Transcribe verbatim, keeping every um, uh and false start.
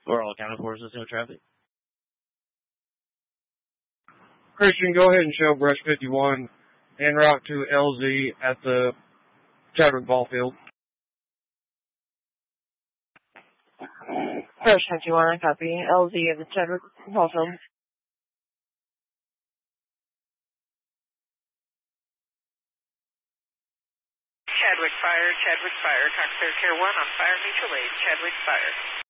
We're all accounted for, so no traffic. Christian, go ahead and show Brush fifty-one en route to L Z at the Chadwick ball field. Brush fifty-one, copy. L Z at the Chadwick ball field. Chadwick fire, Chadwick fire. Cox Air Care one on fire mutual aid. Chadwick fire.